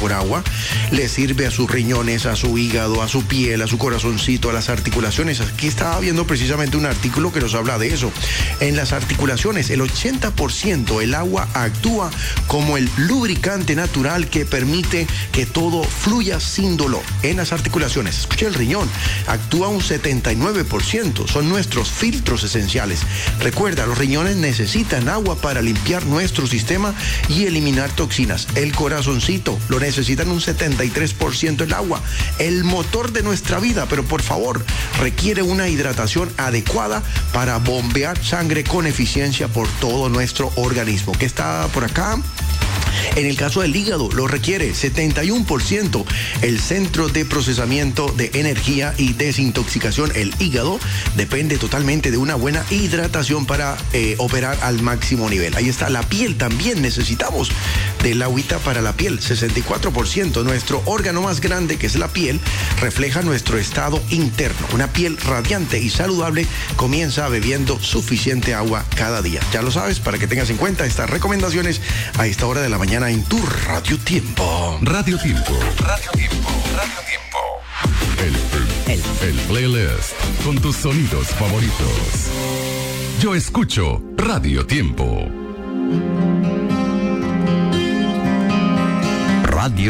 por agua, le sirve a sus riñones, a su hígado, a su piel, a su corazoncito, a las articulaciones. Aquí estaba viendo precisamente un artículo que nos habla de eso. En las articulaciones, el 80% el agua actúa como el lubricante natural que permite que todo fluya sin dolor. En las articulaciones, escuche, el riñón actúa un 79%, son nuestros filtros esenciales. Recuerda, los riñones necesitan agua para limpiar nuestro sistema y eliminar toxinas. El corazoncito lo necesitan un 73% el agua, el motor de nuestra vida, pero por favor, requiere una hidratación adecuada para bombear sangre con eficiencia por todo nuestro organismo. ¿Qué está por acá? En el caso del hígado, lo requiere 71%. El centro de procesamiento de energía y desintoxicación, el hígado, depende totalmente de una buena hidratación para operar al máximo nivel. Ahí está. La piel también necesitamos del agüita para la piel, 64%. Nuestro órgano más grande, que es la piel, refleja nuestro estado interno. Una piel radiante y saludable comienza bebiendo suficiente agua cada día. Ya lo sabes, para que tengas en cuenta estas recomendaciones a esta hora de la mañana en tu Radio Tiempo. Radio Tiempo. Radio Tiempo. Radio Tiempo. El playlist con tus sonidos favoritos. Yo escucho Radio Tiempo.